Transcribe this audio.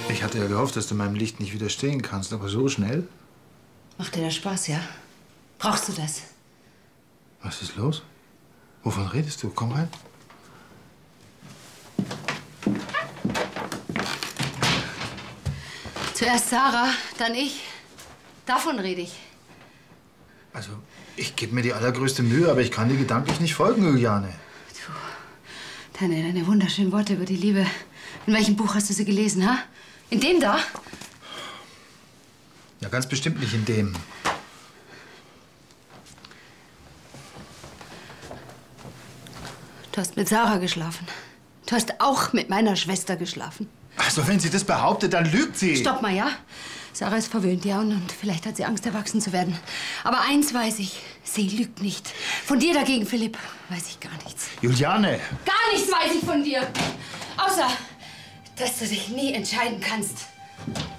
Ich hatte ja gehofft, dass du meinem Licht nicht widerstehen kannst, aber so schnell? Macht dir das Spaß, ja? Brauchst du das? Was ist los? Wovon redest du? Komm rein. Zuerst Sarah, dann ich. Davon rede ich. Also, ich gebe mir die allergrößte Mühe, aber ich kann dir gedanklich nicht folgen, Juliane. Du, deine wunderschönen Worte über die Liebe. In welchem Buch hast du sie gelesen, ha? In dem da? Ja, ganz bestimmt nicht in dem. Du hast mit Sarah geschlafen. Du hast auch mit meiner Schwester geschlafen. Also, wenn sie das behauptet, dann lügt sie. Stopp mal, ja? Sarah ist verwöhnt, ja, und vielleicht hat sie Angst, erwachsen zu werden. Aber eins weiß ich, sie lügt nicht. Von dir dagegen, Philipp, weiß ich gar nichts. Juliane! Gar nichts weiß ich von dir. Außer, dass du dich nie entscheiden kannst.